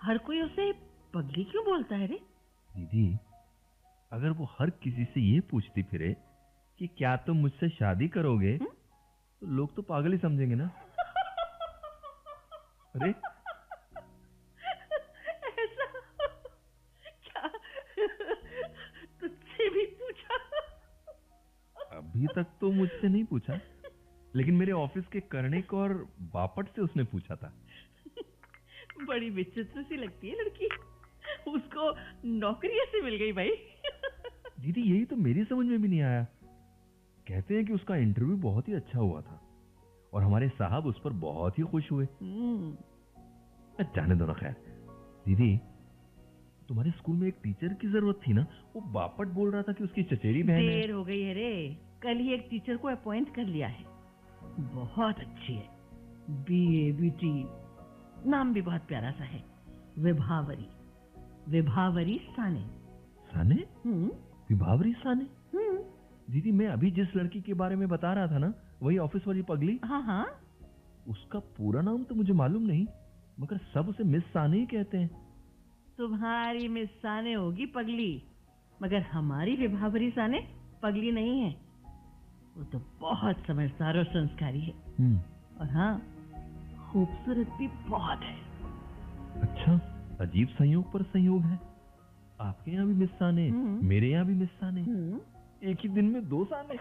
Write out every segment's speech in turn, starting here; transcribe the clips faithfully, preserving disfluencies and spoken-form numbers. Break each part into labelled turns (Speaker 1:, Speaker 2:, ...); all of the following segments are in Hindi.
Speaker 1: हर कोई उसे पगली क्यों बोलता है रे?
Speaker 2: दीदी, अगर वो हर किसी से ये पूछती फिरे कि क्या तुम मुझसे शादी करोगे,
Speaker 1: हुँ?
Speaker 2: तो लोग तो पागल ही समझेंगे ना। अरे
Speaker 1: ऐसा क्या तुझसे भी पूछा?
Speaker 2: अभी तक तो मुझसे नहीं पूछा, लेकिन मेरे ऑफिस के कर्णिक और बापट से उसने पूछा था।
Speaker 1: बड़ी विचित्र सी लगती है लड़की, उसको नौकरी ऐसे मिल गई भाई।
Speaker 2: दीदी, यही तो मेरी समझ में भी नहीं आया। कहते हैं कि उसका इंटरव्यू बहुत ही अच्छा हुआ था और हमारे साहब उस पर बहुत ही खुश हुए।
Speaker 1: हम्म,
Speaker 2: जाने दो ना, खैर। दीदी, तुम्हारे स्कूल में एक टीचर की जरूरत थी ना? वो बापट बोल रहा था कि उसकी चचेरी बहन है।
Speaker 1: देर हो गई है रे, कल ही एक टीचर को अपॉइंट कर लिया है, बहुत अच्छी है, बी ए बी टी, नाम भी बहुत प्यारा सा है, विभावरी, विभावरी साने।
Speaker 2: साने?
Speaker 1: हम्म
Speaker 2: विभावरी साने?
Speaker 1: हम्म
Speaker 2: दीदी, मैं अभी जिस लड़की के बारे में बता रहा था ना, वही ऑफिस वाली पगली।
Speaker 1: हाँ हाँ,
Speaker 2: उसका पूरा नाम तो मुझे मालूम नहीं, मगर सब उसे मिस साने ही कहते हैं।
Speaker 1: तुम्हारी मिस साने होगी पगली, मगर हमारी विभावरी साने पगली नहीं है, वो तो बहुत समझदार और संस्कारी है।
Speaker 2: हम्म,
Speaker 1: और हाँ, खूबसूरत भी बहुत है।
Speaker 2: अच्छा, अजीब संयोग पर संयोग है। आपके यहाँ भी मिस साने,
Speaker 1: हम्म।
Speaker 2: मेरे यहाँ भी मिस साने,
Speaker 1: हम्म।
Speaker 2: एक ही दिन में दो साने।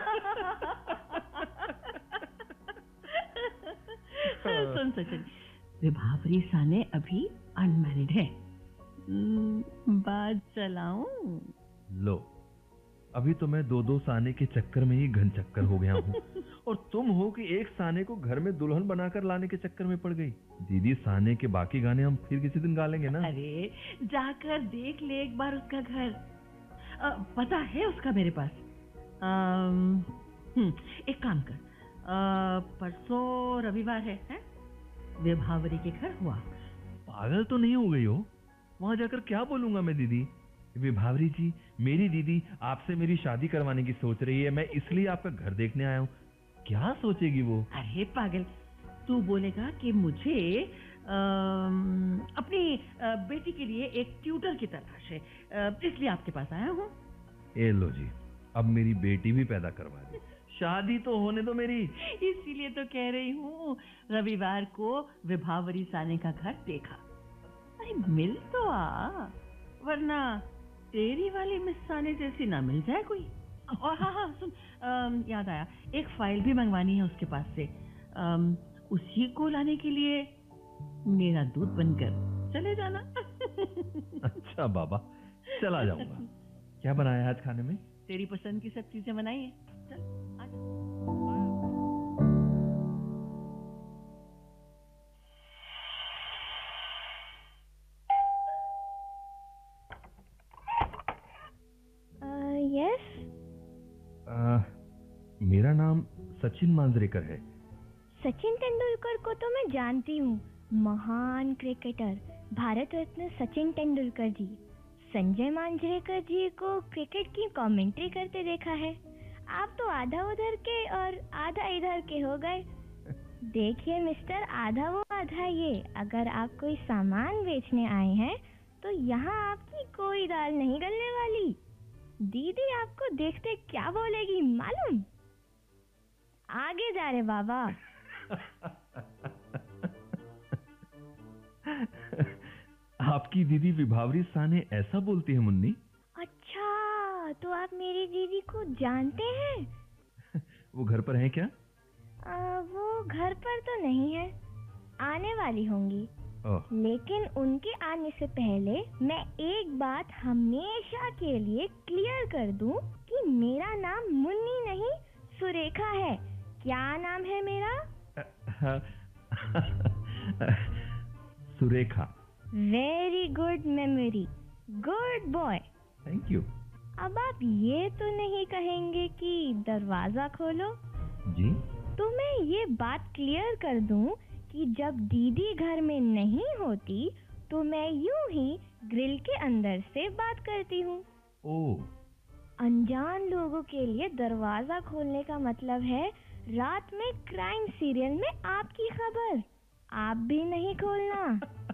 Speaker 1: सुन सचिन, विभावरी साने अभी अनमैरिड है। हम्म, बात चलाऊं?
Speaker 2: लो, अभी तो मैं दो दो साने के चक्कर में ही घन चक्कर हो गया हूँ और तुम हो कि एक साने को घर में दुल्हन बनाकर लाने के चक्कर में पड़ गई। दीदी, साने के बाकी गाने हम फिर किसी दिन गा लेंगे ना।
Speaker 1: अरे जाकर देख ले एक बार उसका घर, अ, पता है उसका मेरे पास। अम, हम्म, एक काम कर, अ, परसों रविवार है, है? विभावरी के घर हुआ।
Speaker 2: पागल तो नहीं हो गई हो? वहां जाकर क्या बोलूंगा मैं? दीदी, विभावरी जी, मेरी दीदी आपसे मेरी शादी करवाने की सोच रही है, मैं इसलिए आपका घर देखने आया हूँ। क्या सोचेगी वो?
Speaker 1: अरे पागल, तू बोलेगा कि मुझे अम, अपनी अ, बेटी के लिए एक ट्यूटर की तलाश है, अ, इसलिए आपके पास आया हूँ।
Speaker 2: ए लो जी, अब मेरी बेटी भी पैदा करवा दी, शादी तो होने दो मेरी।
Speaker 1: इसीलिए तो कह रही हूँ, रविवार को विभावरी साने का घर देखा। अरे मिल तो आ, वरना तेरी वाली मिस साने जैसी ना मिल जाए कोई। और हाँ हाँ सुन, अम, याद आया, एक फाइल भी मंगवानी है उसके पास से, अम, उसी को लाने के लिए मेरा दूध बनकर चले जाना।
Speaker 2: अच्छा बाबा, चला जाऊंगा। क्या बनाया है आज खाने में?
Speaker 1: तेरी पसंद की सब चीजें बनाई है, चल आजा।
Speaker 3: यस,
Speaker 2: आ, मेरा नाम सचिन मांजरेकर है।
Speaker 3: सचिन तेंदुलकर को तो मैं जानती हूँ, महान क्रिकेटर, भारत रत्न सचिन तेंदुलकर जी। संजय मांजरेकर जी को क्रिकेट की कमेंट्री करते देखा है। आप तो आधा उधर के और आधा इधर के हो गए। देखिए मिस्टर, आधा वो आधा ये, अगर आप कोई सामान बेचने आए हैं तो यहाँ आपकी कोई दाल नहीं गलने वाली। दीदी आपको देखते क्या बोलेगी मालूम? आगे जा रे बाबा।
Speaker 2: आपकी दीदी विभावरी साने ऐसा बोलती है मुन्नी?
Speaker 3: अच्छा, तो आप मेरी दीदी को जानते हैं?
Speaker 2: वो घर पर है क्या?
Speaker 3: आ, वो घर पर तो नहीं है, आने वाली होंगी।
Speaker 2: ओह,
Speaker 3: लेकिन उनके आने से पहले मैं एक बात हमेशा के लिए क्लियर कर दूं कि मेरा नाम मुन्नी नहीं सुरेखा है। क्या नाम है मेरा?
Speaker 2: Surekha.
Speaker 3: Very good memory, good boy.
Speaker 2: Thank you.
Speaker 3: अब आप ये तो नहीं कहेंगे कि दरवाजा खोलो?
Speaker 2: जी?
Speaker 3: तो मैं ये बात क्लियर कर दूं कि जब दीदी घर में नहीं होती तो मैं यूं ही ग्रिल के अंदर से बात करती हूँ।
Speaker 2: ओह,
Speaker 3: अनजान लोगों के लिए दरवाजा खोलने का मतलब है रात में क्राइम सीरियल में आपकी खबर। आप भी नहीं खोलना।